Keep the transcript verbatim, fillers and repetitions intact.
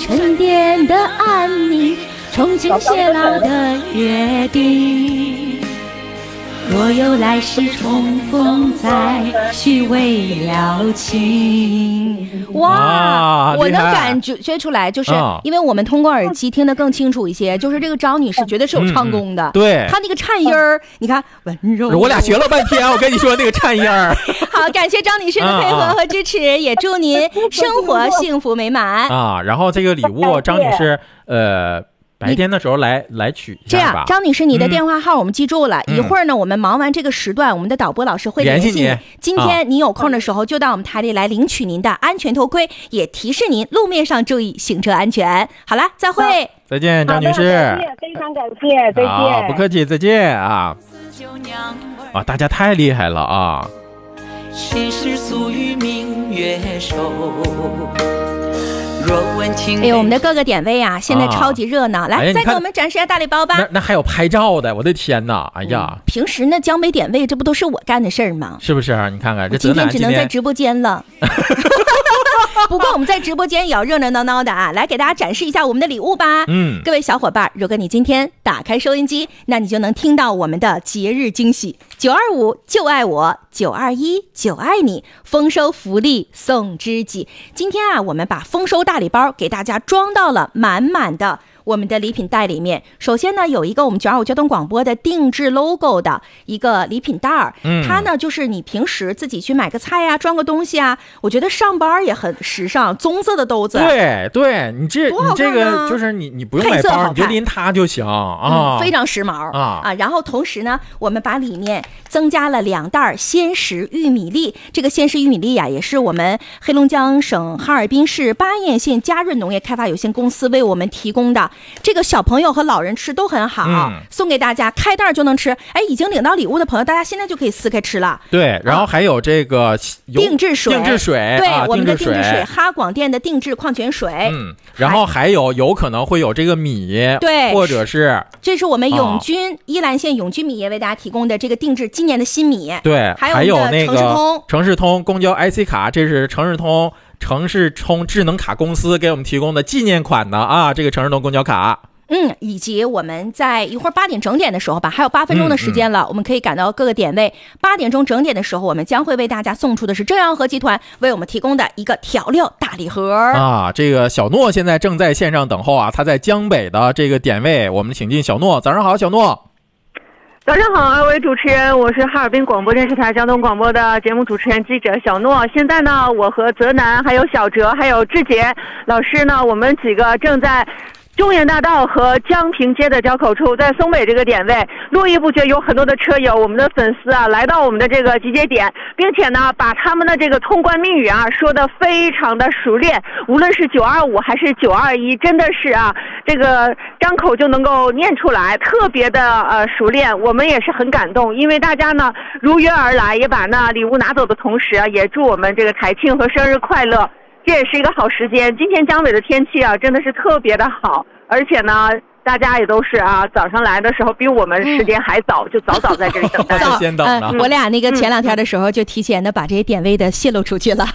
沉淀的安宁，憧憬偕老的约定。若有来世重逢，再续未了情。哇，我能感觉出来，就是因为我们通过耳机听得更清楚一些，就是这个张女士绝对是有唱功的。 嗯、对， 她那个颤音儿，你看温柔。 我俩学了半天，我跟你说那个颤音儿。 好，感谢张女士的配合和支持，也祝您生活幸福美满啊！然后这个礼物，张女士，呃。白天的时候来来取一下吧。 这样，张女士，你的电话号我们记住了。嗯、一会儿呢，我们忙完这个时段，我们的导播老师会联系你。 你今天你有空的时候，就到我们台里来领取您的安全头盔，也提示您路面上注意行车安全。好了，再会。 再见，张女士。 再见，非常感谢，再见。 好，不客气，再见啊！啊，大家太厉害了啊！ 谁是宿于明月手。 哎呦，我们的各个点位啊，现在超级热闹。啊、来， 哎、 再给我们展示一下大礼包吧。 那那还有拍照的，我的天哪！哎呀， 嗯、平时那江北点位，这不都是我干的事儿吗？ 是不是、啊？你看看这今天只能在直播间了。不过我们在直播间也要热热闹闹的啊！来给大家展示一下我们的礼物吧。 嗯， 各位小伙伴，如果你今天打开收音机，那你就能听到我们的节日惊喜。九二五就爱我，九二一就爱你，丰收福利送知己。今天啊，我们把丰收大礼包给大家装到了满满的我们的礼品袋里面。首先呢，有一个我们九二五交通广播的定制 logo 的一个礼品袋儿，嗯，它呢就是你平时自己去买个菜呀、装个东西啊，我觉得上班也很时尚，棕色的兜子。 对对，你这你这个就是你你不用买包，你就拎它就行啊、 嗯，非常时髦啊啊！然后同时呢，我们把里面增加了两袋鲜食玉米粒，这个鲜食玉米粒呀、啊，也是我们黑龙江省哈尔滨市巴彦县嘉润农业开发有限公司为我们提供的。这个小朋友和老人吃都很好、嗯、送给大家，开袋就能吃。哎，已经领到礼物的朋友，大家现在就可以撕开吃了。 对，然后还有这个、啊、 定制水， 定制水， 对、 啊、 我们的定制水，哈广电的定制矿泉水。 嗯，然后还有有可能会有这个米， 对， 或者是这是我们永军、啊、伊兰县永军米业为大家提供的这个定制今年的新米。 对， 还有那个城市通， 城市通公交 I C 卡，这是城市通。城市通智能卡公司给我们提供的纪念款的啊，这个城市通公交卡。 嗯，以及我们在一会儿八点整点的时候吧，还有八分钟的时间了、嗯嗯，我们可以赶到各个点位。八点钟整点的时候，我们将会为大家送出的是正阳和集团为我们提供的一个调料大礼盒啊。这个小诺现在正在线上等候啊，他在江北的这个点位，我们请进小诺。早上好，小诺。 早上好，二位主持人，我是哈尔滨广播电视台交通广播的节目主持人记者小诺。现在呢，我和泽南、还有小哲、还有志杰老师呢，我们几个正在中原大道和江平街的交口处，在松北这个点位，络绎不绝，有很多的车友，我们的粉丝啊，来到我们的这个集结点，并且呢，把他们的这个通关密语啊说得非常的熟练，无论是九二五还是九二一，真的是啊，这个张口就能够念出来，特别的呃熟练。我们也是很感动，因为大家呢如约而来，也把那礼物拿走的同时啊，也祝我们这个台庆和生日快乐。这也是一个好时间，今天江北的天气啊，真的是特别的好，而且呢，大家也都是啊，早上来的时候比我们时间还早，嗯、就早早在这里等待。 先等了、 嗯。我俩那个前两天的时候就提前的把这些点位的泄露出去了。